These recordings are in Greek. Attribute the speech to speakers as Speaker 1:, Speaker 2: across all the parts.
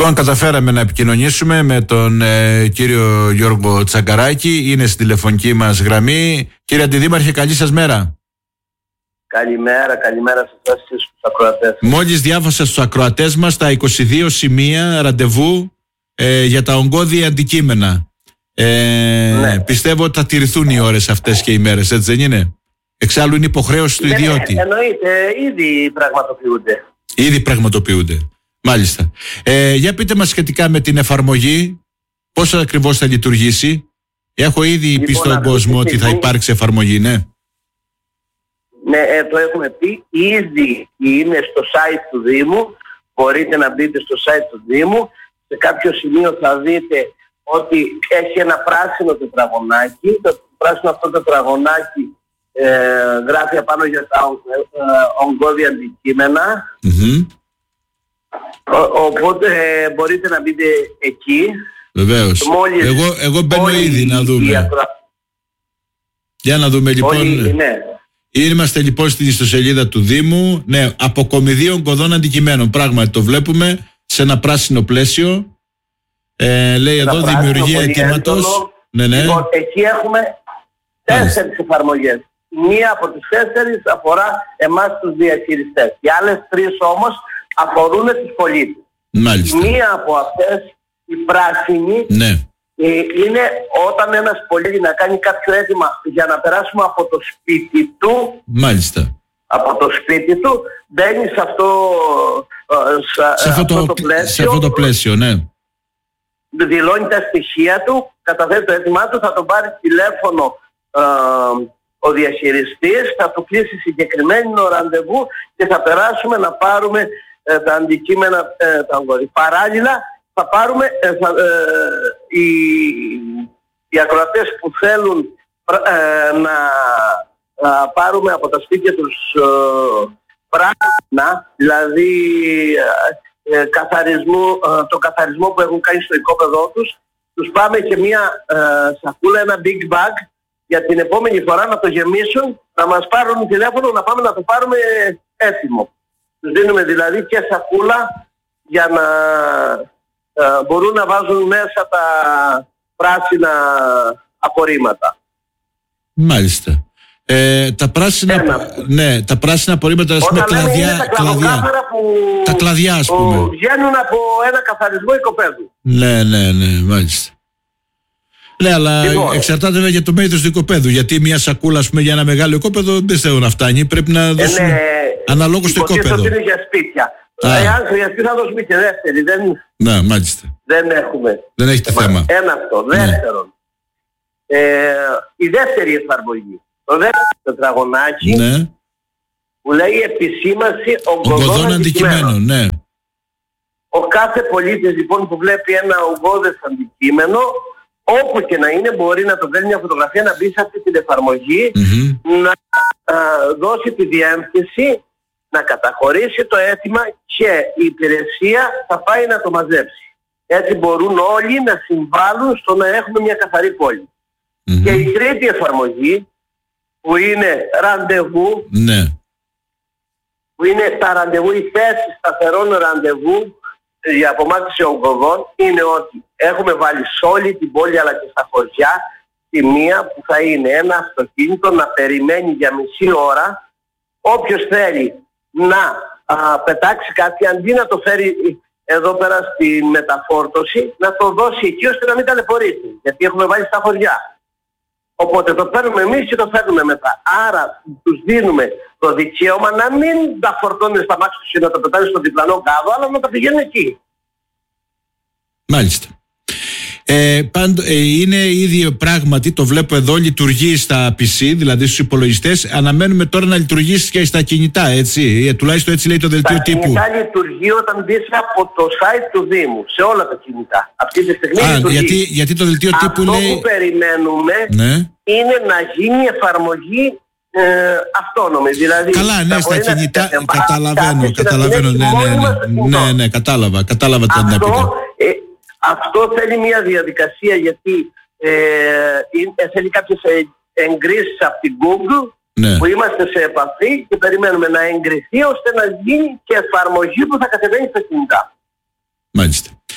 Speaker 1: Λοιπόν, καταφέραμε να επικοινωνήσουμε με τον κύριο Γιώργο Τσαγκαράκη. Είναι στην τηλεφωνική μας γραμμή. Κύριε Αντιδήμαρχε, καλή σας μέρα.
Speaker 2: Καλημέρα σε εσάς και στους ακροατές.
Speaker 1: Μόλις διάβασα στους ακροατές μας τα 22 σημεία ραντεβού για τα ογκώδη αντικείμενα. Ναι. Πιστεύω ότι θα τηρηθούν οι ώρες αυτές και οι μέρες, έτσι δεν είναι? Εξάλλου είναι υποχρέωση του ιδιώτη.
Speaker 2: Εννοείται, ήδη πραγματοποιούνται.
Speaker 1: Μάλιστα. Για πείτε μας σχετικά με την εφαρμογή, πώς ακριβώς θα λειτουργήσει. Έχω ήδη πει στον κόσμο ότι θα υπάρξει εφαρμογή, ναι.
Speaker 2: Ναι, το έχουμε πει. Ήδη είναι στο site του Δήμου. Μπορείτε να μπείτε στο site του Δήμου. Σε κάποιο σημείο θα δείτε ότι έχει ένα πράσινο τετραγωνάκι. Το πράσινο αυτό τετραγωνάκι γράφει απάνω για τα ογκώδη αντικείμενα. Οπότε μπορείτε να μπείτε εκεί.
Speaker 1: Βεβαίως. Εγώ μπαίνω ήδη να δούμε. Για να δούμε λοιπόν. Είμαστε λοιπόν στην ιστοσελίδα του Δήμου. Ναι, αποκομιδή ογκωδών αντικειμένων. Πράγματι το βλέπουμε σε ένα πράσινο πλαίσιο. Λέει εδώ δημιουργία αιτήματος. Ναι.
Speaker 2: Λοιπόν, εκεί έχουμε 4 εφαρμογές. Μία από τις 4 αφορά εμάς τους διαχειριστές. Οι άλλες 3 όμως αφορούν τους πολίτες.
Speaker 1: Μάλιστα.
Speaker 2: Μία από αυτές, η πράσινη, είναι όταν ένας πολίτης να κάνει κάποιο αίτημα για να περάσουμε από το σπίτι του.
Speaker 1: Μάλιστα.
Speaker 2: Από το σπίτι του μπαίνει σε αυτό το πλαίσιο.
Speaker 1: Ναι.
Speaker 2: Δηλώνει τα στοιχεία του, καταθέτει το αίτημά του, θα τον πάρει τηλέφωνο ο διαχειριστής, θα του κλείσει συγκεκριμένο ραντεβού και θα περάσουμε να πάρουμε τα αντικείμενα τα ογκώδη. Παράλληλα θα πάρουμε οι ακροατές που θέλουν να πάρουμε από τα σπίτια τους πράγματα, δηλαδή το καθαρισμό που έχουν κάνει στο οικόπεδό τους πάμε και μια σακούλα, ένα big bag, για την επόμενη φορά να το γεμίσουν, να μας πάρουν τηλέφωνο, να πάμε να το πάρουμε έτοιμο. Τους δίνουμε δηλαδή και σακούλα για να μπορούν να βάζουν μέσα τα πράσινα απορρίμματα.
Speaker 1: Μάλιστα. Τα πράσινα απορρίμματα, ας πούμε, κλαδιά. Τα κλαδιά, ας πούμε.
Speaker 2: Που βγαίνουν από ένα καθαρισμό οικοπαίδου.
Speaker 1: Ναι, μάλιστα. Ναι, αλλά εξαρτάται για το μέγεθος του οικοπαίδου. Γιατί μια σακούλα, ας πούμε, για ένα μεγάλο οικόπεδο δεν θέλω να φτάνει. Πρέπει να δώσουμε αναλόγως στο οικόπεδο.
Speaker 2: Υποτίθεται ότι είναι για σπίτια. Εάν χρειαστεί θα δώσουμε και δεύτερη.
Speaker 1: Ναι, μάλιστα.
Speaker 2: Δεν έχουμε.
Speaker 1: Δεν έχετε θέμα.
Speaker 2: Ένα αυτό. Δεύτερον, η δεύτερη εφαρμογή. Το δεύτερο τετραγωνάκι που λέει επισήμανση ογκωδών αντικειμένων.
Speaker 1: Ναι.
Speaker 2: Ο κάθε πολίτης λοιπόν που βλέπει ένα ογκώδες αντικείμενο, όπου και να είναι, μπορεί να το βγάλει μια φωτογραφία, να μπει σε αυτή την εφαρμογή, να δώσει τη διεύθυνση, να καταχωρήσει το αίτημα και η υπηρεσία θα πάει να το μαζέψει. Έτσι μπορούν όλοι να συμβάλλουν στο να έχουμε μια καθαρή πόλη. Και η τρίτη εφαρμογή, που είναι ραντεβού, που είναι τα ραντεβού, οι θέσεις σταθερών ραντεβού για απομάκρυνση ογκωδών, είναι ότι έχουμε βάλει σε όλη την πόλη αλλά και στα χωριά σημεία που θα είναι ένα αυτοκίνητο να περιμένει για μισή ώρα. Όποιος θέλει να πετάξει κάτι, αντί να το φέρει εδώ πέρα στη μεταφόρτωση, να το δώσει εκεί ώστε να μην ταλαιπωρείται, γιατί έχουμε βάλει στα χωριά. Οπότε το παίρνουμε εμείς και το φέρνουμε μετά. Άρα τους δίνουμε το δικαίωμα να μην τα φορτώνουν στα μάξια τους και να το πετάνε στο διπλανό κάδο, αλλά να τα πηγαίνουν εκεί.
Speaker 1: Μάλιστα. Είναι ήδη πράγματι, το βλέπω εδώ, λειτουργεί στα PC, δηλαδή στους υπολογιστές. Αναμένουμε τώρα να λειτουργήσει και στα κινητά, έτσι. Τουλάχιστον έτσι λέει το δελτίο τύπου.
Speaker 2: Τα κινητά λειτουργεί όταν μπεις από το site του Δήμου, σε όλα τα κινητά. Αυτή τη στιγμή λειτουργεί.
Speaker 1: Γιατί το δελτίο τύπου λέει...
Speaker 2: Αυτό που περιμένουμε είναι να γίνει εφαρμογή αυτόνομη. Δηλαδή,
Speaker 1: καλά, ναι, στα κινητά. Καταλαβαίνω. Ναι, κατάλαβα τι να πείτε.
Speaker 2: Αυτό θέλει μια διαδικασία, γιατί θέλει κάποιες εγκρίσεις από την Google, που είμαστε σε επαφή και περιμένουμε να εγκριθεί ώστε να γίνει και εφαρμογή που θα κατεβαίνει στα κινητά.
Speaker 1: Μάλιστα.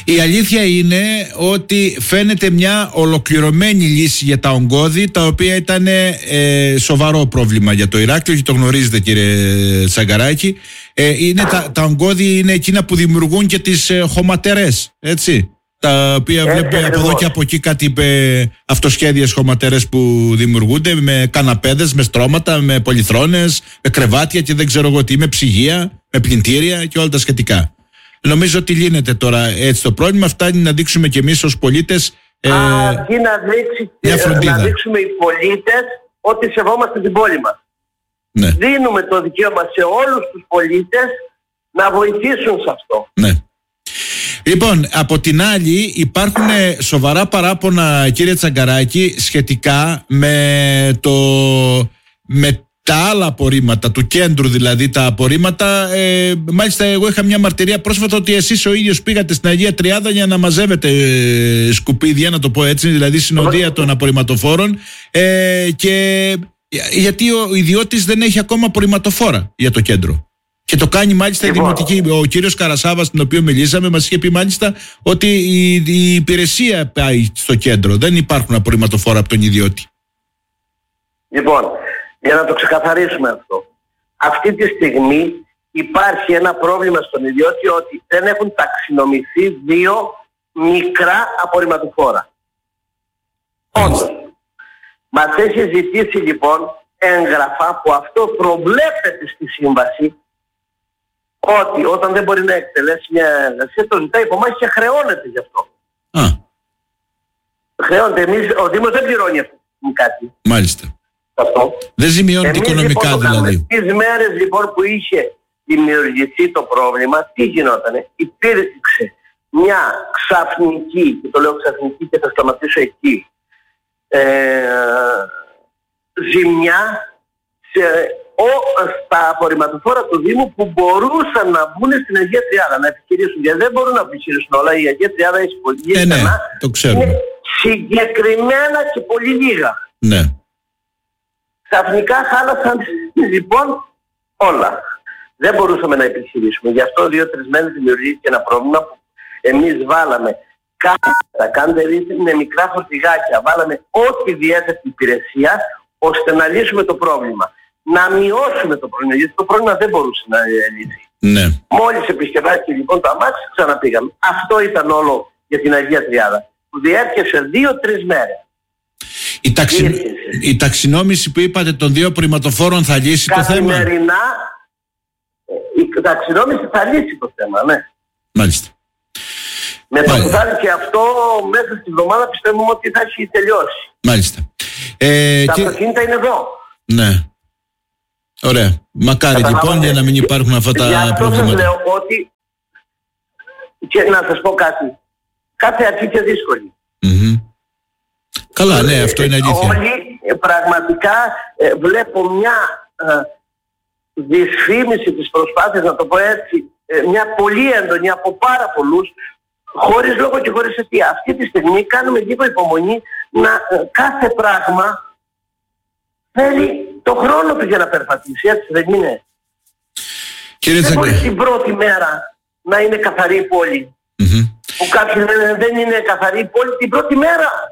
Speaker 1: Η αλήθεια είναι ότι φαίνεται μια ολοκληρωμένη λύση για τα ογκώδη, τα οποία ήταν σοβαρό πρόβλημα για το Ηράκλειο, και το γνωρίζετε, κύριε Τσαγκαράκη. Τα ογκώδη είναι εκείνα που δημιουργούν και τις χωματερές, έτσι, τα οποία βλέπουμε από εδώ και από εκεί κάτι αυτοσχέδιες χωματερές που δημιουργούνται με καναπέδες, με στρώματα, με πολυθρόνες, με κρεβάτια και δεν ξέρω εγώ τι, με ψυγεία, με πλυντήρια και όλα τα σχετικά. Νομίζω ότι λύνεται τώρα έτσι το πρόβλημα. Φτάνει να δείξουμε κι εμείς ως πολίτες
Speaker 2: αρκεί να δείξουμε οι πολίτες ότι σεβόμαστε την πόλη μας.
Speaker 1: Ναι.
Speaker 2: Δίνουμε το δικαίωμα σε όλους τους πολίτες να βοηθήσουν σε αυτό.
Speaker 1: Ναι. Λοιπόν, από την άλλη υπάρχουν σοβαρά παράπονα, κύριε Τσαγκαράκη, σχετικά με τα άλλα απορρίμματα του κέντρου, δηλαδή τα απορρίμματα. Μάλιστα εγώ είχα μια μαρτυρία πρόσφατα ότι εσείς ο ίδιος πήγατε στην Αγία Τριάδα για να μαζεύετε σκουπίδια, να το πω έτσι, δηλαδή συνοδεία των απορριμματοφόρων, και γιατί ο ιδιώτης δεν έχει ακόμα απορριμματοφόρα για το κέντρο. Και το κάνει μάλιστα η Δημοτική. Ο κύριος Καρασάβας, τον οποίο μιλήσαμε, μας είχε πει μάλιστα ότι η υπηρεσία πάει στο κέντρο. Δεν υπάρχουν απορριμματοφόρα από τον ιδιώτη.
Speaker 2: Λοιπόν, για να το ξεκαθαρίσουμε αυτό. Αυτή τη στιγμή υπάρχει ένα πρόβλημα στον ιδιώτη ότι δεν έχουν ταξινομηθεί 2 μικρά απορριμματοφόρα. Όντως. Μας έχει ζητήσει λοιπόν έγγραφα που αυτό προβλέπεται στη σύμβαση, ότι όταν δεν μπορεί να εκτελέσει μια εργασία το ζητάει από εμάς και χρεώνεται γι' αυτό. Χρεώνεται. Ο Δήμος δεν πληρώνει αυτό κάτι.
Speaker 1: Μάλιστα.
Speaker 2: Αυτό.
Speaker 1: Δεν ζημιώνεται οικονομικά
Speaker 2: λοιπόν,
Speaker 1: δηλαδή.
Speaker 2: Τις μέρες λοιπόν που είχε δημιουργηθεί το πρόβλημα, τι γινότανε? Υπήρξε μια ξαφνική, και το λέω ξαφνική και θα σταματήσω εκεί, ζημιά στα απορριμματοφόρα του Δήμου που μπορούσαν να μπουν στην Αγία Τριάδα, να επιχειρήσουν. Γιατί δεν μπορούν να επιχειρήσουν όλα. Η Αγία Τριάδα έχει πολύ
Speaker 1: ναι, το ξέρουμε.
Speaker 2: Είναι συγκεκριμένα και πολύ λίγα.
Speaker 1: Ναι.
Speaker 2: Ξαφνικά χάλασαν λοιπόν όλα. Δεν μπορούσαμε να επιχειρήσουμε. Γι' αυτό 2-3 μέρες δημιουργήθηκε ένα πρόβλημα που εμείς βάλαμε κάντε είναι μικρά φορτηγάκια. Βάλαμε ό,τι διέθετε υπηρεσία ώστε να λύσουμε το πρόβλημα. Να μειώσουμε το πρόβλημα, γιατί το πρόβλημα δεν μπορούσε να λύσει.
Speaker 1: Ναι.
Speaker 2: Μόλις επισκευάστηκε λοιπόν το αμάξι, ξαναπήγαμε. Αυτό ήταν όλο για την Αγία Τριάδα, που διέρχεσε 2-3 μέρες.
Speaker 1: Η ταξινόμηση που είπατε των 2 απορριμματοφόρων θα λύσει το θέμα?
Speaker 2: Καθημερινά η ταξινόμηση θα λύσει το θέμα, ναι.
Speaker 1: Μάλιστα.
Speaker 2: Με το που θα είναι και αυτό μέσα στη εβδομάδα πιστεύουμε ότι θα έχει τελειώσει.
Speaker 1: Μάλιστα.
Speaker 2: Τα αυτοκίνητα είναι εδώ.
Speaker 1: Ναι. Ωραία. Μακάρι λοιπόν για να μην υπάρχουν αυτά τα προβλήματα.
Speaker 2: Για αυτό σας λέω ότι, και να σας πω κάτι, κάθε αρχή και δύσκολη.
Speaker 1: Καλά, ναι, αυτό είναι αλήθεια.
Speaker 2: Όλοι πραγματικά βλέπω μια δυσφήμιση της προσπάθειας, να το πω έτσι, μια πολύ έντονη από πάρα πολλούς, χωρίς λόγο και χωρίς αιτία. Αυτή τη στιγμή κάνουμε λίγο υπομονή να κάθε πράγμα θέλει το χρόνο του για να περπατήσει, έτσι δεν είναι? Δεν μπορεί την πρώτη μέρα να είναι καθαρή η πόλη. Που κάποιοι λένε δεν είναι καθαρή η πόλη την πρώτη μέρα.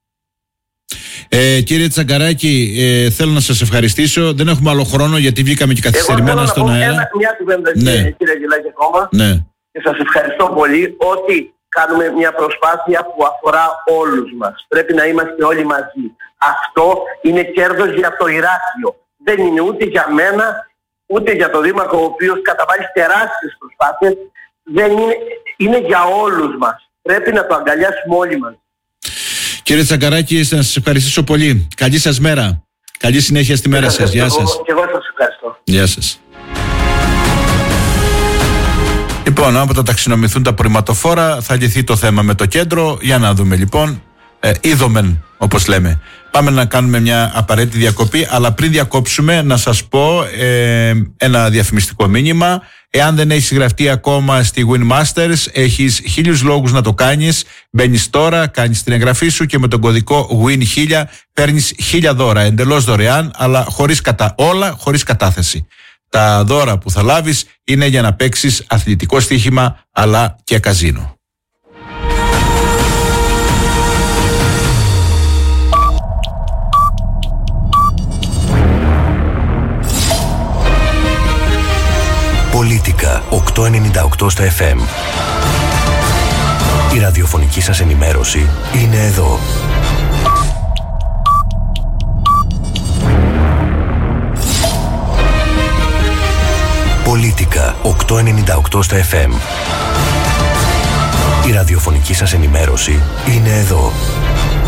Speaker 1: Κύριε Τσαγκαράκη, θέλω να σας ευχαριστήσω. Δεν έχουμε άλλο χρόνο γιατί βγήκαμε και καθυστερημένα στον αέρα.
Speaker 2: Μια κουβέντα, κύριε Αγγελάκη, ακόμα.
Speaker 1: Ναι.
Speaker 2: Και σας ευχαριστώ πολύ ότι κάνουμε μια προσπάθεια που αφορά όλους μας. Πρέπει να είμαστε όλοι μαζί. Αυτό είναι κέρδος για το Ηράκλειο. Δεν είναι ούτε για μένα, ούτε για τον Δήμαρχο, ο οποίος καταβάλει τεράστιες προσπάθειες. Δεν είναι, είναι για όλους μας. Πρέπει να το αγκαλιάσουμε όλοι μας. Κύριε
Speaker 1: Τσαγκαράκη, να σας ευχαριστήσω πολύ. Καλή σας μέρα. Καλή συνέχεια στη μέρα σας. Γεια σας.
Speaker 2: Και εγώ σας ευχαριστώ.
Speaker 1: Γεια σας. Λοιπόν, άμα ταξινομηθούν τα απορριμματοφόρα, θα λυθεί το θέμα με το κέντρο. Για να δούμε λοιπόν. Είδομεν, όπως λέμε. Πάμε να κάνουμε μια απαραίτητη διακοπή, αλλά πριν διακόψουμε να σας πω ένα διαφημιστικό μήνυμα. Εάν δεν έχεις γραφτεί ακόμα στη Winmasters, έχεις 1000 λόγους να το κάνεις. Μπαίνεις τώρα, κάνεις την εγγραφή σου και με τον κωδικό WIN1000 παίρνεις 1000 δώρα, εντελώς δωρεάν, αλλά χωρίς κατάθεση. Τα δώρα που θα λάβεις είναι για να παίξεις αθλητικό στοίχημα αλλά και καζίνο.
Speaker 3: Πολίτικα 898 στα FM. Η ραδιοφωνική σας ενημέρωση είναι εδώ. Πολίτικα 898 στα FM. Η ραδιοφωνική σας ενημέρωση είναι εδώ.